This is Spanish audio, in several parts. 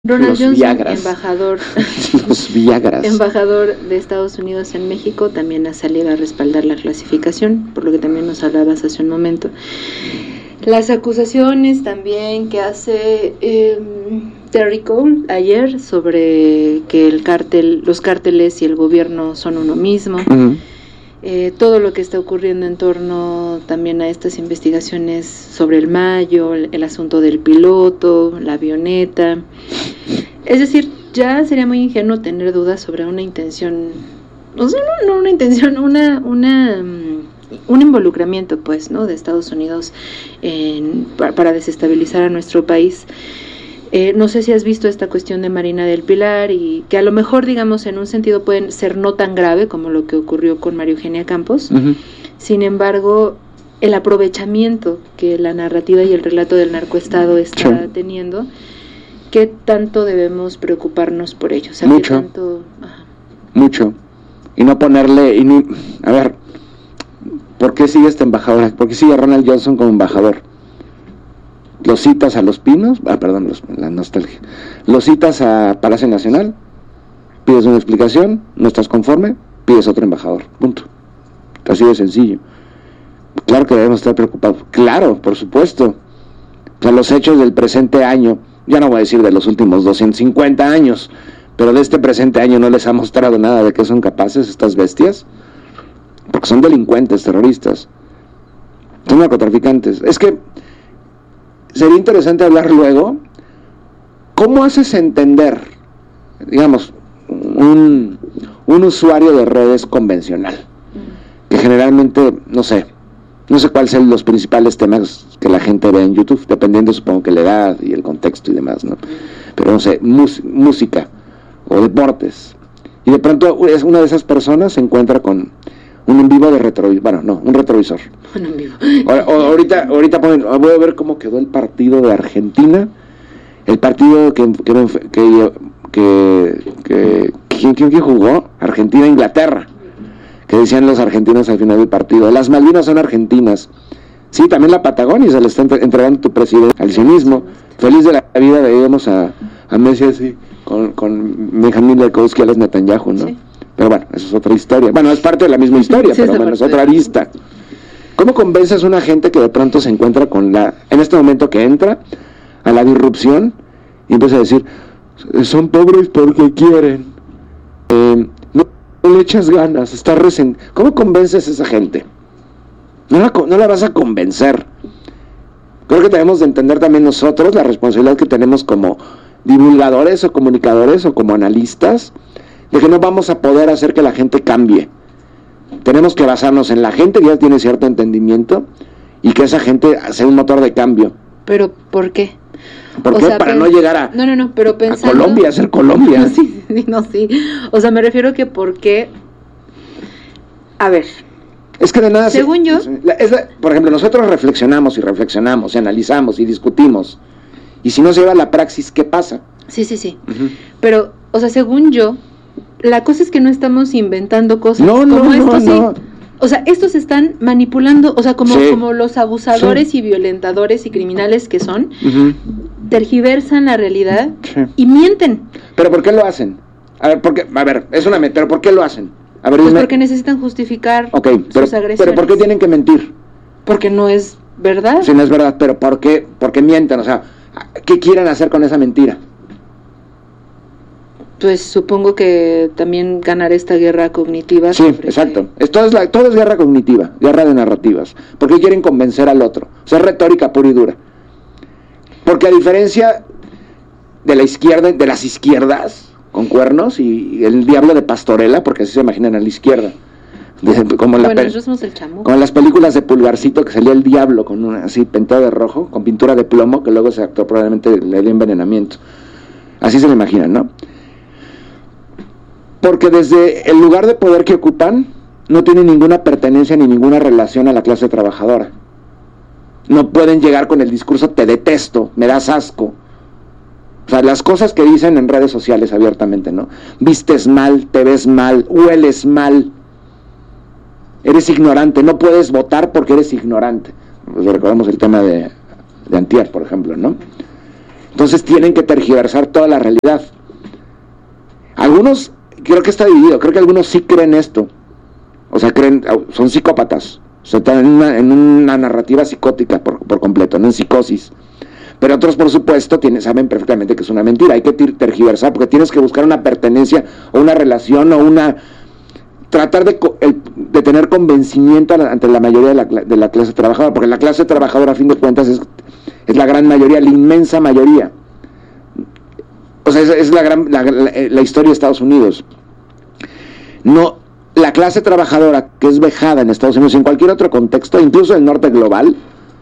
Ronald Los Johnson, Viagras. embajador, Los Viagras. embajador de Estados Unidos en México, también ha salido a respaldar la clasificación, por lo que también nos hablabas hace un momento. Las acusaciones también que hace Terry Cole ayer sobre que los cárteles y el gobierno son uno mismo. Uh-huh. Todo lo que está ocurriendo en torno también a estas investigaciones sobre el Mayo, el asunto del piloto, la avioneta. Es decir, ya sería muy ingenuo tener dudas sobre una intención, o sea, no una intención, un involucramiento, pues, ¿no?, de Estados Unidos para desestabilizar a nuestro país. No sé si has visto esta cuestión de Marina del Pilar, y que a lo mejor, digamos, en un sentido pueden ser no tan grave como lo que ocurrió con María Eugenia Campos. Uh-huh. Sin embargo, el aprovechamiento que la narrativa y el relato del narcoestado está teniendo, ¿qué tanto debemos preocuparnos por ello? O sea, mucho. ¿qué tanto? Ajá. Mucho. Y no ponerle... a ver, ¿por qué sigue esta embajadora? ¿Por qué sigue Ronald Johnson como embajador? Los citas a Los Pinos, la nostalgia. Los citas a Palacio Nacional, pides una explicación, no estás conforme, pides otro embajador, punto. Así de sencillo. Claro que debemos estar preocupados, claro, por supuesto. O sea, los hechos del presente año, ya no voy a decir de los últimos 250 años, pero de este presente año no les ha mostrado nada de que son capaces estas bestias, porque son delincuentes, terroristas, son narcotraficantes. Es que sería interesante hablar luego, ¿cómo haces entender, digamos, un usuario de redes convencional, que generalmente, no sé cuáles son los principales temas que la gente ve en YouTube, dependiendo, supongo, que la edad y el contexto y demás, ¿no? Pero no sé, música o deportes, y de pronto una de esas personas se encuentra con un en vivo de retrovisor, un retrovisor. Un en vivo. Ahorita ponen, voy a ver cómo quedó el partido de Argentina, el partido que ¿quién jugó? Argentina-Inglaterra, que decían los argentinos al final del partido, las Malvinas son argentinas. Sí, también la Patagonia se le está entregando tu presidente al sionismo. Feliz de la vida veíamos a Messi así, con Benjamín Lekowski, a los Netanyahu, ¿no? Sí. Pero bueno, eso es otra historia. Bueno, es parte de la misma historia, sí, pero bueno, es otra arista. ¿Cómo convences a una gente que de pronto se encuentra en este momento que entra a la disrupción y empieza a decir, son pobres porque quieren, no le echas ganas, está ¿Cómo convences a esa gente? No la vas a convencer. Creo que debemos de entender también nosotros la responsabilidad que tenemos como divulgadores o comunicadores o como analistas, de que no vamos a poder hacer que la gente cambie. Tenemos que basarnos en la gente que ya tiene cierto entendimiento y que esa gente sea un motor de cambio. ¿Pero por qué? ¿Por qué? Para no llegar a Colombia, a ser Colombia. Sí. O sea, me refiero que por qué... A ver... Es que de nada... Según yo... por ejemplo, nosotros reflexionamos y analizamos y discutimos. Y si no se lleva a la praxis, ¿qué pasa? Sí. Uh-huh. Pero, o sea, según yo, la cosa es que no estamos inventando cosas. No. O sea, estos están manipulando, o sea, como los abusadores y violentadores y criminales que son, uh-huh, tergiversan la realidad y mienten. ¿Pero por qué lo hacen? A ver, es una mentira, ¿por qué lo hacen? A ver, pues porque necesitan justificar sus agresiones. ¿Pero por qué tienen que mentir? Porque no es verdad. Sí, no es verdad, pero ¿por qué mienten? O sea, ¿qué quieren hacer con esa mentira? Pues supongo que también ganar esta guerra cognitiva. Sí, exacto. Todo es guerra cognitiva, guerra de narrativas. Porque quieren convencer al otro. O sea, es retórica pura y dura. Porque a diferencia de la izquierda, de las izquierdas con cuernos y el diablo de Pastorela, porque así se imaginan a la izquierda. Nosotros somos el chamuco. Como en las películas de Pulgarcito, que salía el diablo con así pintado de rojo, con pintura de plomo, que luego se actuó, probablemente le dio envenenamiento. Así se lo imaginan, ¿no? Porque desde el lugar de poder que ocupan, no tienen ninguna pertenencia ni ninguna relación a la clase trabajadora. No pueden llegar con el discurso, te detesto, me das asco. O sea, las cosas que dicen en redes sociales abiertamente, ¿no? Vistes mal, te ves mal, hueles mal, eres ignorante, no puedes votar porque eres ignorante. Pues recordamos el tema de antier, por ejemplo, ¿no? Entonces tienen que tergiversar toda la realidad. Algunos, creo que está dividido, creo que algunos sí creen esto. O sea, son psicópatas. O sea, están en una narrativa psicótica por completo, no en psicosis. Pero otros, por supuesto, saben perfectamente que es una mentira. Hay que tergiversar porque tienes que buscar una pertenencia o una relación o tratar de tener convencimiento ante la mayoría de la clase trabajadora, porque la clase trabajadora, a fin de cuentas, es la gran mayoría, la inmensa mayoría. O sea, es la historia de Estados Unidos. No, la clase trabajadora que es vejada en Estados Unidos, en cualquier otro contexto, incluso en el norte global,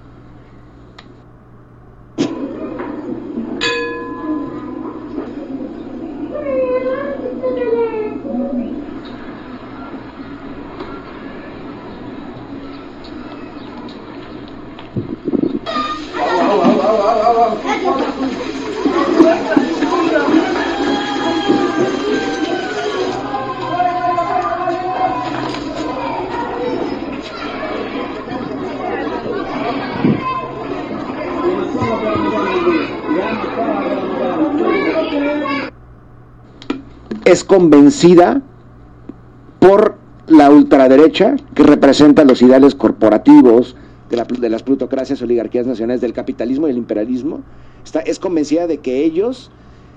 es convencida por la ultraderecha que representa los ideales corporativos de las plutocracias, oligarquías nacionales, del capitalismo y el imperialismo. Es convencida de que ellos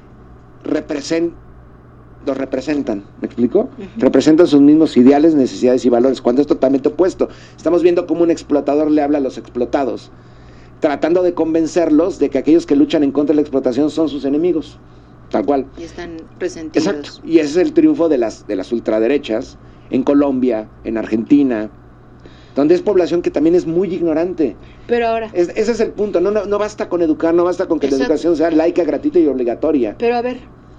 los representan, ¿me explico? Representan sus mismos ideales, necesidades y valores, cuando es totalmente opuesto. Estamos viendo cómo un explotador le habla a los explotados, tratando de convencerlos de que aquellos que luchan en contra de la explotación son sus enemigos, tal cual. Y están resentidos. Exacto. Y ese es el triunfo de las ultraderechas en Colombia, en Argentina, donde es población que también es muy ignorante. Pero ahora... ese es el punto, no basta con educar, no basta con que la educación sea laica, gratuita y obligatoria. Pero a ver,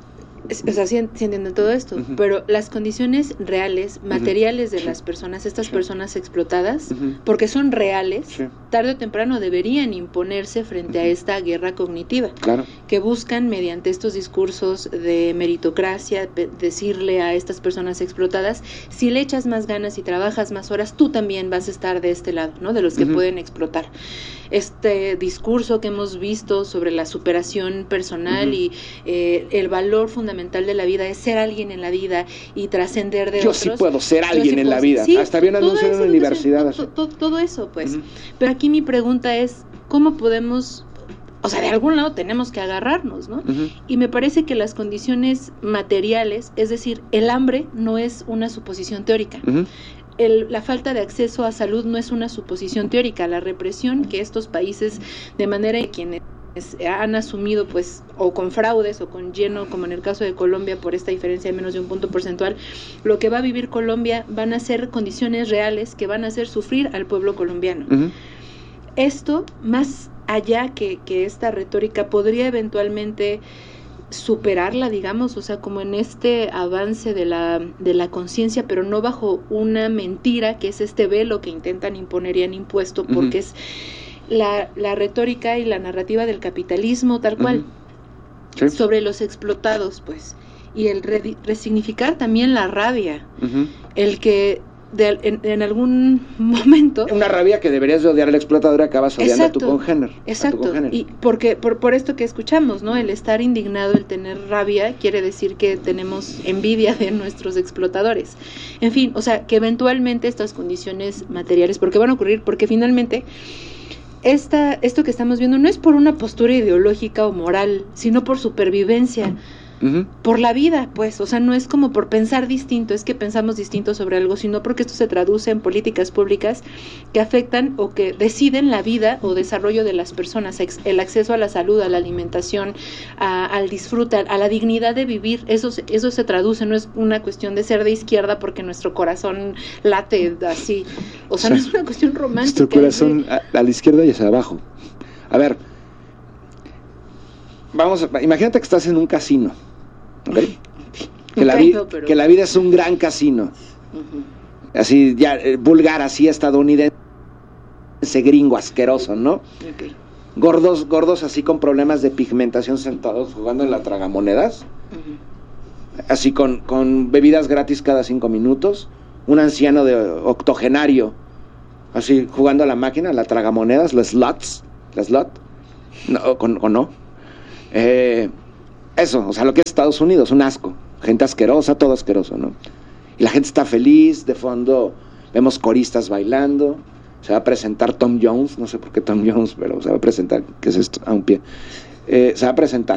o sea, sí entienden todo esto, pero las condiciones reales, materiales de las personas, estas personas explotadas, porque son reales, tarde o temprano deberían imponerse frente a esta guerra cognitiva, que buscan mediante estos discursos de meritocracia, decirle a estas personas explotadas, si le echas más ganas y trabajas más horas, tú también vas a estar de este lado, ¿no? De los que pueden explotar. Este discurso que hemos visto sobre la superación personal y el valor fundamental de la vida es ser alguien en la vida y trascender de otros. Yo sí puedo ser alguien en la vida. Sí, hasta había un anuncio en una universidad. Todo eso, pues. Pero aquí mi pregunta es, ¿cómo podemos...? O sea, de algún lado tenemos que agarrarnos, ¿no? Y me parece que las condiciones materiales, es decir, el hambre no es una suposición teórica. La falta de acceso a salud no es una suposición teórica. La represión que estos países, de manera que quienes han asumido, pues, o con fraudes o con lleno, como en el caso de Colombia, por esta diferencia de menos de un punto porcentual, lo que va a vivir Colombia van a ser condiciones reales que van a hacer sufrir al pueblo colombiano. Esto, más allá que esta retórica, podría eventualmente superarla, digamos, o sea, como en este avance de la conciencia, pero no bajo una mentira, que es este velo que intentan imponer y han impuesto, porque es la retórica y la narrativa del capitalismo tal cual, sobre los explotados, pues, y el resignificar también la rabia, el que en algún momento... Una rabia que deberías de odiar al explotador y acabas odiando a tu congénere. Exacto, y porque por esto que escuchamos, ¿no? El estar indignado, el tener rabia, quiere decir que tenemos envidia de nuestros explotadores. En fin, o sea, que eventualmente estas condiciones materiales, porque van a ocurrir, porque finalmente... Esto que estamos viendo no es por una postura ideológica o moral, sino por supervivencia, por la vida, pues, o sea, no es como por pensar distinto, es que pensamos distinto sobre algo, sino porque esto se traduce en políticas públicas que afectan o que deciden la vida o desarrollo de las personas, el acceso a la salud, a la alimentación, al disfrute, a la dignidad de vivir. Eso se traduce, no es una cuestión de ser de izquierda porque nuestro corazón late así, o sea, no es una cuestión romántica. Nuestro corazón a la izquierda y hacia abajo. A ver, imagínate que estás en un casino, ¿okay? Que la vida es un gran casino, así ya vulgar, así estadounidense, gringo, asqueroso, ¿no? Gordos así con problemas de pigmentación, sentados jugando en la tragamonedas, así con bebidas gratis cada 5 minutos, un anciano de octogenario así jugando a la máquina, la tragamonedas, la slot, no, Eso, o sea, lo que es Estados Unidos, un asco, gente asquerosa, todo asqueroso, ¿no? Y la gente está feliz, de fondo vemos coristas bailando, se va a presentar Tom Jones, no sé por qué Tom Jones, pero se va a presentar, ¿qué es esto? A un pie. Se va a presentar.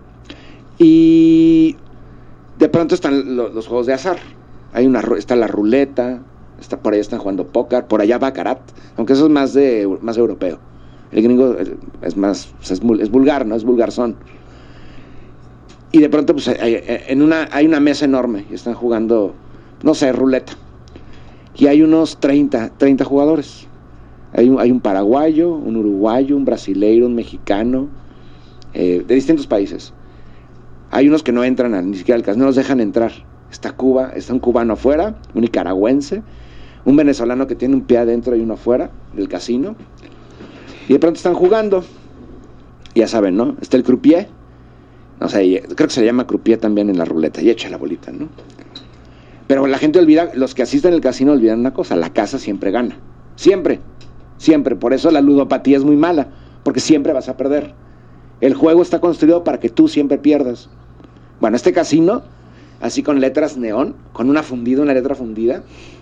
Y de pronto están los juegos de azar. Está la ruleta, por allá están jugando póker, por allá baccarat, aunque eso es más europeo. El gringo es más, es vulgar, ¿no? Es vulgarzón. Y de pronto pues hay una mesa enorme y están jugando, no sé, ruleta. Y hay unos 30 jugadores. Hay un paraguayo, un uruguayo, un brasileiro, un mexicano, de distintos países. Hay unos que no entran ni siquiera al casino, no los dejan entrar. Está Cuba, está un cubano afuera, un nicaragüense, un venezolano que tiene un pie adentro y uno afuera del casino. Y de pronto están jugando. Ya saben, ¿no? Está el croupier. No sé, creo que se le llama croupier también en la ruleta. Y echa la bolita, ¿no? Pero la gente olvida, los que asisten al casino olvidan una cosa: la casa siempre gana. Siempre. Siempre. Por eso la ludopatía es muy mala. Porque siempre vas a perder. El juego está construido para que tú siempre pierdas. Bueno, este casino, así con letras neón, con una letra fundida,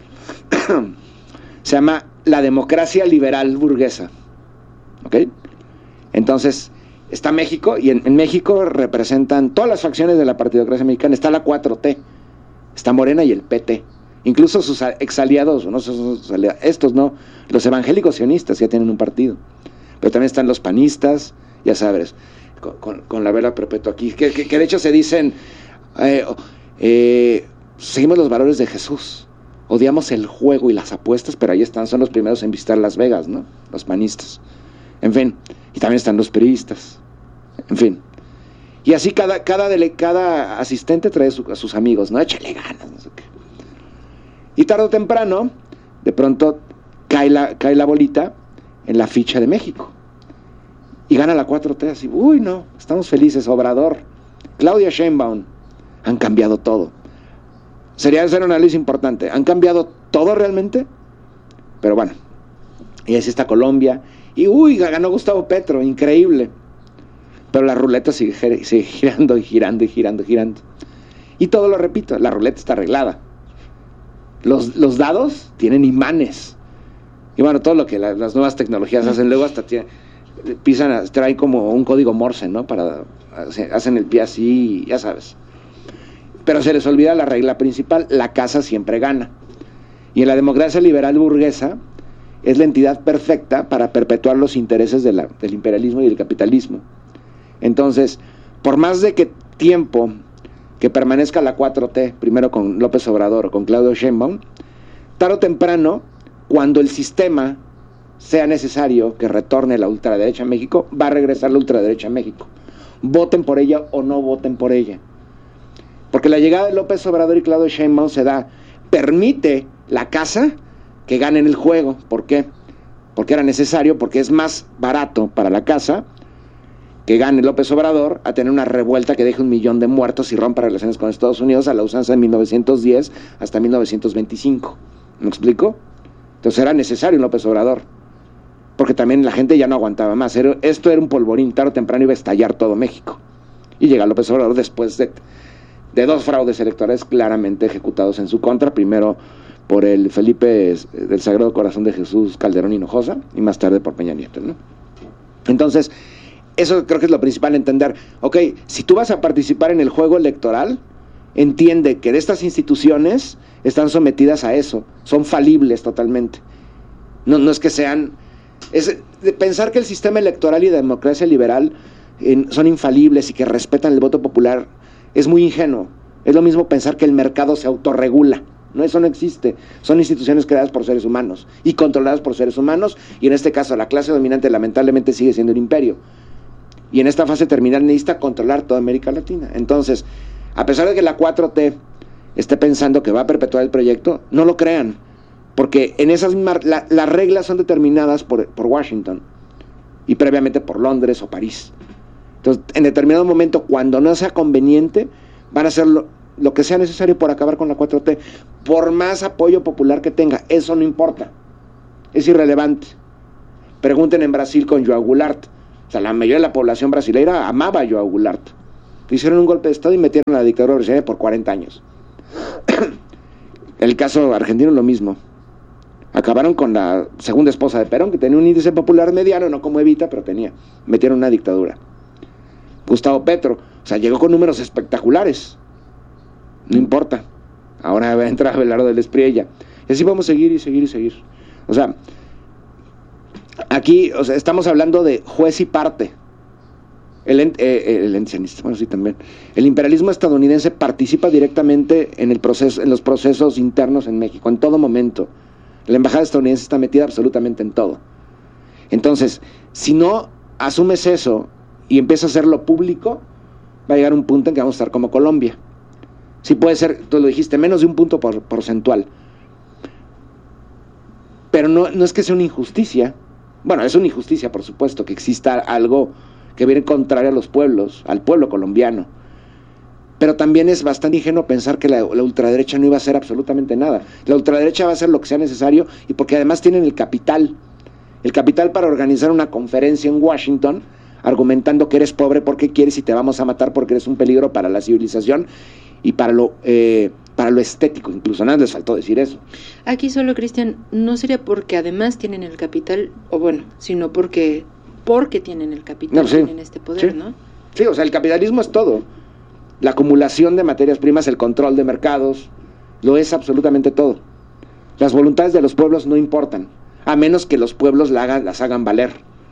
se llama la democracia liberal burguesa. ¿Ok? Entonces, está México, y en México representan todas las facciones de la partidocracia mexicana. Está la 4T, está Morena y el PT. Incluso sus exaliados, no sus aliados, estos no, los evangélicos sionistas ya tienen un partido. Pero también están los panistas, ya sabes, con la vela perpetua aquí, que de hecho se dicen, seguimos los valores de Jesús, odiamos el juego y las apuestas, pero ahí están, son los primeros en visitar Las Vegas, ¿no? Los panistas. En fin, y también están los periodistas. En fin. Y así cada asistente trae a sus amigos, ¿no? Échale ganas, no sé qué. Y tarde o temprano, de pronto cae la bolita en la ficha de México. Y gana la 4T así, uy, no, estamos felices, Obrador, Claudia Sheinbaum, han cambiado todo. Sería hacer un análisis importante, ¿han cambiado todo realmente? Pero bueno, y así está Colombia, y uy, ganó Gustavo Petro, increíble. Pero la ruleta sigue girando y girando y girando y girando. Y todo lo repito, la ruleta está arreglada. Los dados tienen imanes. Y bueno, todo lo que las nuevas tecnologías hacen, luego hasta traen como un código Morse, ¿no? Hacen el pie así, ya sabes. Pero se les olvida la regla principal: la casa siempre gana. Y en la democracia liberal burguesa es la entidad perfecta para perpetuar los intereses del imperialismo y del capitalismo. Entonces, por más de que tiempo que permanezca la 4T, primero con López Obrador o con Claudio Sheinbaum, tarde o temprano, cuando el sistema sea necesario que retorne la ultraderecha a México, va a regresar la ultraderecha a México. Voten por ella o no voten por ella. Porque la llegada de López Obrador y Claudio Sheinbaum permite la casa que gane en el juego. ¿Por qué? Porque era necesario, porque es más barato para la casa que gane López Obrador a tener una revuelta que deje 1 millón de muertos y rompa relaciones con Estados Unidos a la usanza de 1910 hasta 1925. ¿Me explico? Entonces era necesario un López Obrador, porque también la gente ya no aguantaba más. Esto era un polvorín, tarde o temprano iba a estallar todo México. Y llega López Obrador después de 2 fraudes electorales claramente ejecutados en su contra, primero por el Felipe del Sagrado Corazón de Jesús Calderón Hinojosa y más tarde por Peña Nieto, ¿no? Entonces, eso creo que es lo principal, entender, ok, si tú vas a participar en el juego electoral, entiende que de estas instituciones están sometidas a eso, son falibles totalmente. No es que sean... pensar que el sistema electoral y la democracia liberal son infalibles y que respetan el voto popular es muy ingenuo. Es lo mismo pensar que el mercado se autorregula. No, eso no existe. Son instituciones creadas por seres humanos y controladas por seres humanos, y en este caso la clase dominante lamentablemente sigue siendo el imperio. Y en esta fase terminal necesita controlar toda América Latina. Entonces, a pesar de que la 4T esté pensando que va a perpetuar el proyecto, no lo crean, porque en esas mismas las reglas son determinadas por Washington y previamente por Londres o París. Entonces, en determinado momento, cuando no sea conveniente, van a hacer lo que sea necesario por acabar con la 4T, por más apoyo popular que tenga. Eso no importa, es irrelevante. Pregunten en Brasil con João Goulart, O sea, la mayoría de la población brasileña amaba a João Goulart. Hicieron un golpe de estado y metieron a la dictadura brasileña por 40 años. El caso argentino lo mismo. Acabaron con la segunda esposa de Perón, que tenía un índice popular mediano, no como Evita, pero tenía. Metieron una dictadura. Gustavo Petro, o sea, llegó con números espectaculares. No importa. Ahora va a entrar Abelardo del Espriella. Y así vamos a seguir y seguir y seguir. O sea, aquí, o sea, estamos hablando de juez y parte. Bueno, sí, también. El imperialismo estadounidense participa directamente en el proceso, en los procesos internos en México, en todo momento. La embajada estadounidense está metida absolutamente en todo. Entonces, si no asumes eso y empiezas a hacerlo público, va a llegar un punto en que vamos a estar como Colombia. Sí puede ser, tú lo dijiste, menos de un punto porcentual. Pero no es que sea una injusticia. Bueno, es una injusticia, por supuesto, que exista algo que viene contrario a los pueblos, al pueblo colombiano. Pero también es bastante ingenuo pensar que la ultraderecha no iba a hacer absolutamente nada. La ultraderecha va a hacer lo que sea necesario, y porque además tienen el capital para organizar una conferencia en Washington, argumentando que eres pobre porque quieres y te vamos a matar porque eres un peligro para la civilización y para lo estético. Incluso nada les faltó decir eso. Aquí solo, Cristian, no sería porque además tienen el capital, o bueno, sino porque tienen el capital, no, sí, tienen este poder, sí, ¿no? Sí, o sea, el capitalismo es todo. La acumulación de materias primas, el control de mercados, lo es absolutamente todo. Las voluntades de los pueblos no importan, a menos que los pueblos las hagan valer.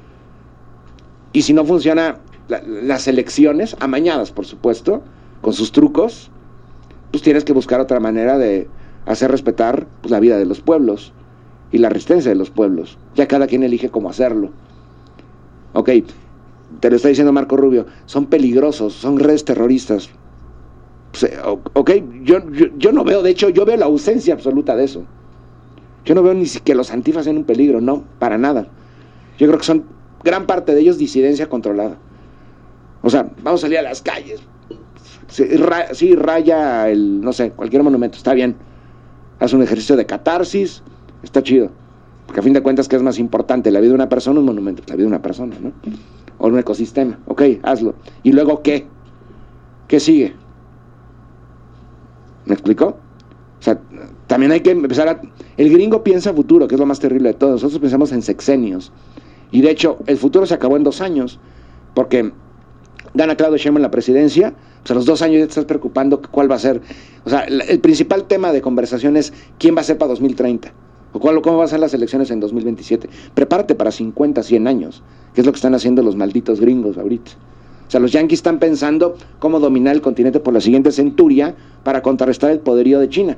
Y si no funciona las elecciones, amañadas por supuesto, con sus trucos, pues tienes que buscar otra manera de hacer respetar, pues, la vida de los pueblos y la resistencia de los pueblos. Ya cada quien elige cómo hacerlo. Ok, te lo está diciendo Marco Rubio, son peligrosos, son redes terroristas. Ok, yo no veo, de hecho, yo veo la ausencia absoluta de eso. Yo no veo ni siquiera que los antifas sean un peligro, no, para nada. Yo creo que son, gran parte de ellos, disidencia controlada. O sea, vamos a salir a las calles. Sí, raya no sé, cualquier monumento, está bien. Haz un ejercicio de catarsis, está chido. Porque a fin de cuentas, ¿qué es más importante? ¿La vida de una persona o un monumento? La vida de una persona, ¿no? O un ecosistema. Ok, hazlo. ¿Y luego qué? ¿Qué sigue? ¿Me explicó? O sea, también hay que empezar a... El gringo piensa futuro, que es lo más terrible de todo. Nosotros pensamos en sexenios. Y de hecho, el futuro se acabó en 2 años. Porque gana Claudio Sheinbaum en la presidencia, pues a los 2 años ya te estás preocupando cuál va a ser. O sea, el principal tema de conversación es quién va a ser para 2030. O cómo van a ser las elecciones en 2027. Prepárate para 50, 100 años, que es lo que están haciendo los malditos gringos ahorita. O sea, los yanquis están pensando cómo dominar el continente por la siguiente centuria para contrarrestar el poderío de China.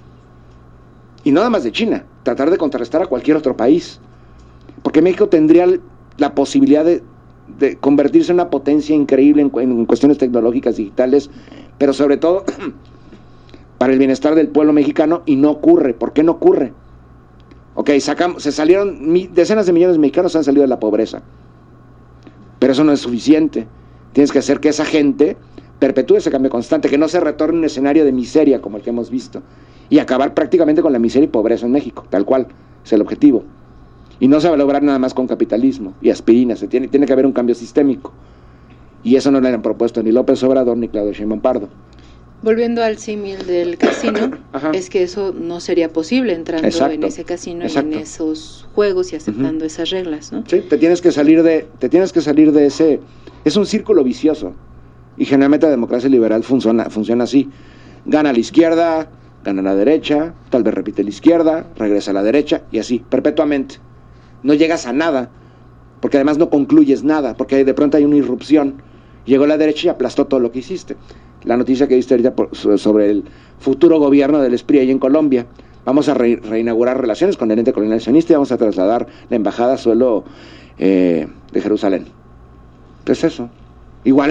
Y no nada más de China, tratar de contrarrestar a cualquier otro país. Porque México tendría la posibilidad de convertirse en una potencia increíble en cuestiones tecnológicas, digitales, pero sobre todo para el bienestar del pueblo mexicano, y no ocurre. ¿Por qué no ocurre? Ok, se salieron, decenas de millones de mexicanos han salido de la pobreza, pero eso no es suficiente. Tienes que hacer que esa gente perpetúe ese cambio constante, que no se retorne a un escenario de miseria como el que hemos visto, y acabar prácticamente con la miseria y pobreza en México, tal cual, es el objetivo. Y no se va a lograr nada más con capitalismo y aspirina, tiene que haber un cambio sistémico, y eso no lo han propuesto ni López Obrador ni Claudio Sheinbaum Pardo. Volviendo al símil del casino, es que eso no sería posible entrando en ese casino y en esos juegos y aceptando esas reglas, ¿no? Sí, te tienes que salir de ese, es un círculo vicioso, y generalmente la democracia liberal funciona así. Gana la izquierda, gana la derecha, tal vez repite la izquierda, regresa a la derecha, y así, perpetuamente. No llegas a nada, porque además no concluyes nada, porque de pronto hay una irrupción. Llegó la derecha y aplastó todo lo que hiciste. La noticia que viste ahorita sobre el futuro gobierno del Espriella en Colombia. Vamos a reinaugurar relaciones con el ente colonial sionista y vamos a trasladar la embajada a suelo de Jerusalén. Entonces eso. Igual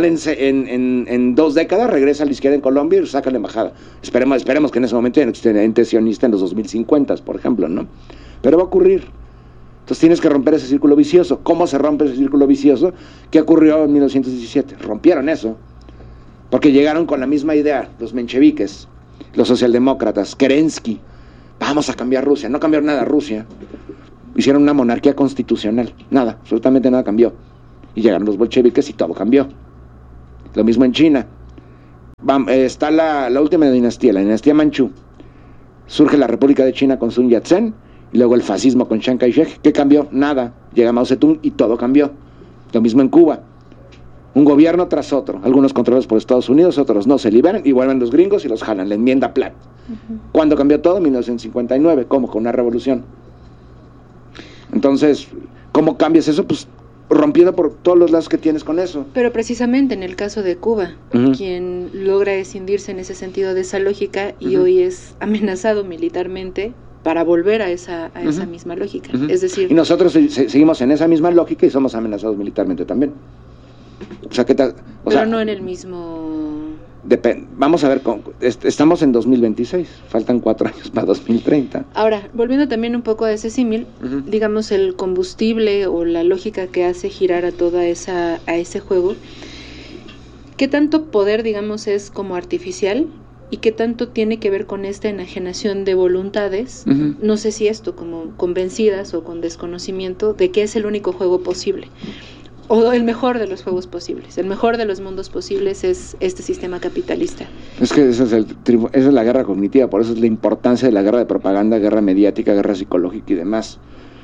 en 2 décadas regresa a la izquierda en Colombia y saca la embajada. Esperemos que en ese momento ya no exista ente sionista en los 2050, por ejemplo, ¿no? Pero va a ocurrir. Entonces tienes que romper ese círculo vicioso. ¿Cómo se rompe ese círculo vicioso? ¿Qué ocurrió en 1917? Rompieron eso. Porque llegaron con la misma idea, los mencheviques, los socialdemócratas, Kerensky. Vamos a cambiar Rusia. No cambiaron nada Rusia. Hicieron una monarquía constitucional. Nada, absolutamente nada cambió. y llegaron los bolcheviques y todo cambió. Lo mismo en China. Está la última dinastía, la dinastía Manchú. Surge la República de China con Sun Yat-sen, y luego el fascismo con Chiang Kai-shek. ¿Qué cambió? Nada. Llega Mao Zedong y todo cambió. Lo mismo en Cuba. Un gobierno tras otro, algunos controlados por Estados Unidos, otros no, se liberan y vuelven los gringos y los jalan, la enmienda Platt. ¿Cuándo cambió todo? 1959, ¿cómo? Con una revolución. Entonces, ¿cómo cambias eso? Pues rompiendo por todos los lazos que tienes con eso. Pero precisamente en el caso de Cuba, quien logra escindirse en ese sentido de esa lógica y hoy es amenazado militarmente para volver a esa misma lógica. Es decir, y nosotros seguimos en esa misma lógica y somos amenazados militarmente también. O sea, ¿qué tal? Pero no en el mismo... Vamos a ver, estamos en 2026, faltan 4 años para 2030. Ahora, volviendo también un poco a ese símil, digamos el combustible o la lógica que hace girar a ese juego, ¿qué tanto poder, digamos, es como artificial y qué tanto tiene que ver con esta enajenación de voluntades? No sé si esto como convencidas o con desconocimiento de que es el único juego posible. O el mejor de los juegos posibles, el mejor de los mundos posibles es este sistema capitalista. Es que esa es la guerra cognitiva, por eso es la importancia de la guerra de propaganda, guerra mediática, guerra psicológica y demás.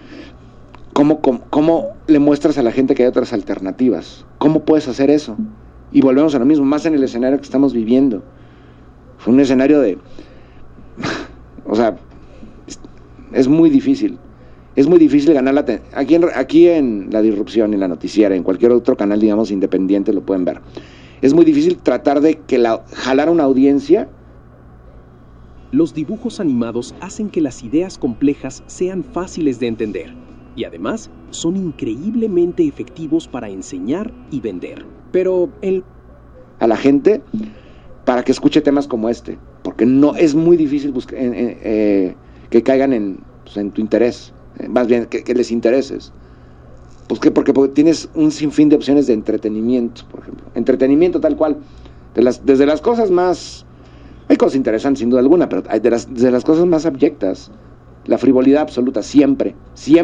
¿Cómo le muestras a la gente que hay otras alternativas? ¿Cómo puedes hacer eso? Y volvemos a lo mismo, más en el escenario que estamos viviendo. Fue un escenario de... o sea, es muy difícil. Es muy difícil ganar aquí en La Disrupción, en La Noticiera, en cualquier otro canal, digamos, independiente, lo pueden ver. Es muy difícil tratar de jalar una audiencia. Los dibujos animados hacen que las ideas complejas sean fáciles de entender y además son increíblemente efectivos para enseñar y vender. Pero a la gente para que escuche temas como este, porque no es muy difícil que caigan en tu interés. Más bien que les intereses. Pues ¿qué? Porque tienes un sinfín de opciones de entretenimiento, por ejemplo. Entretenimiento tal cual. Desde las cosas más... Hay cosas interesantes sin duda alguna, pero desde las cosas más abyectas. La frivolidad absoluta, siempre.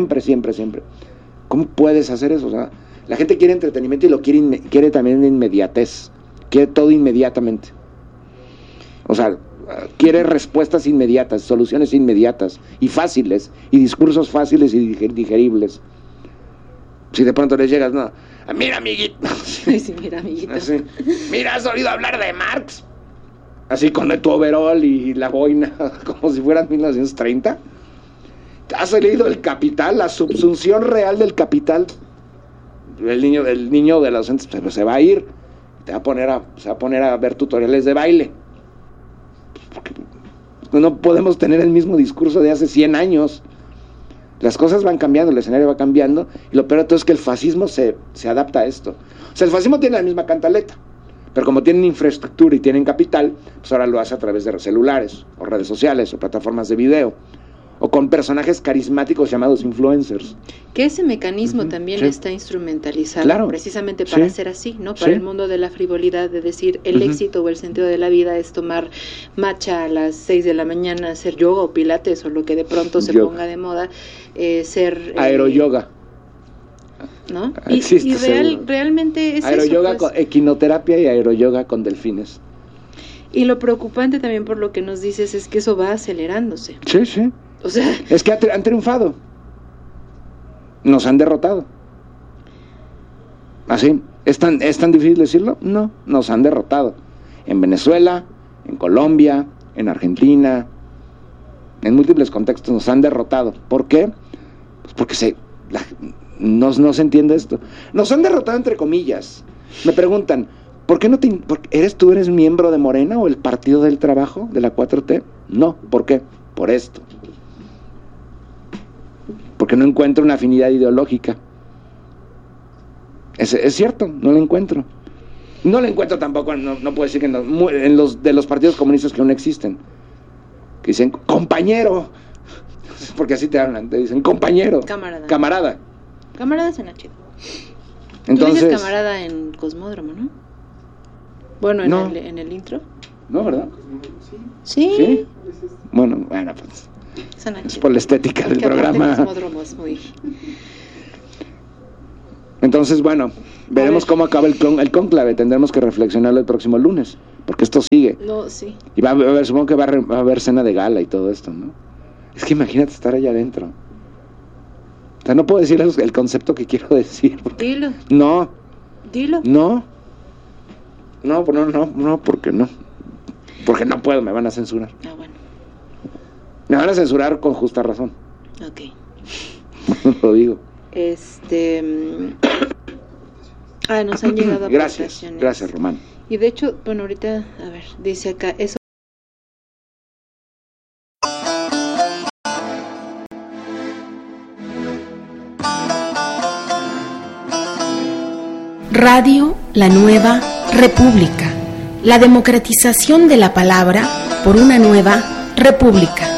¿Cómo puedes hacer eso? O sea, la gente quiere entretenimiento y lo quiere también en inmediatez. Quiere todo inmediatamente. O sea... quiere respuestas inmediatas, soluciones inmediatas y fáciles, y discursos fáciles y digeribles. Si de pronto les llegas, no, mira amiguito, sí, mira amiguito, así, mira, has oído hablar de Marx, así con tu overol y la boina, como si fueran 1930. ¿Has leído El Capital, la subsunción real del capital? El niño de los entes se va a ir, se va a poner a ver tutoriales de baile. Porque no podemos tener el mismo discurso de hace 100 años. Las cosas van cambiando, el escenario va cambiando, y lo peor de todo es que el fascismo se adapta a esto. O sea, el fascismo tiene la misma cantaleta, pero como tienen infraestructura y tienen capital, pues ahora lo hace a través de celulares, o redes sociales, o plataformas de video, o con personajes carismáticos llamados influencers. Que ese mecanismo también está instrumentalizado, precisamente para hacer así, ¿no? Para el mundo de la frivolidad, de decir el éxito o el sentido de la vida es tomar matcha a las 6 de la mañana, hacer yoga o pilates o lo que de pronto se ponga de moda, ser... aeroyoga. ¿No? Y realmente es aeroyoga eso, pues. Con equinoterapia y aeroyoga con delfines. Y lo preocupante también por lo que nos dices es que eso va acelerándose. Sí. O sea, es que han triunfado. Nos han derrotado. ¿Así? ¿Es tan difícil decirlo? No, nos han derrotado. En Venezuela, en Colombia, en Argentina, en múltiples contextos nos han derrotado. ¿Por qué? Pues porque no se entiende esto. Nos han derrotado entre comillas. Me preguntan, ¿por qué no eres miembro de Morena o el Partido del Trabajo, de la 4T? No, ¿por qué? Por esto. Porque no encuentro una afinidad ideológica. Es cierto, no la encuentro. No la encuentro tampoco, no puedo decir que en los partidos comunistas que aún existen, que dicen compañero, porque así te hablan, te dicen compañero, camarada suena chido. Entonces, tú dices camarada en Cosmódromo, ¿no? Bueno, en el intro. No, ¿verdad? Sí. Bueno, pues es por la estética del programa. Cosmódromo es muy... Entonces, bueno, veremos cómo acaba el cónclave. Tendremos que reflexionarlo el próximo lunes, porque esto sigue. No, sí. Y va a haber, supongo que va a haber cena de gala y todo esto, ¿no? Es que imagínate estar allá adentro. O sea, no puedo decir el concepto que quiero decir. Dilo. No. Dilo. No, porque no. Porque no puedo, me van a censurar. Ah, bueno. Me van a censurar con justa razón. Ok. Lo digo. Nos han llegado aportaciones. Gracias, Román. Y de hecho, bueno, ahorita, a ver, dice acá, eso. Radio La Nueva República. La democratización de la palabra por una nueva república.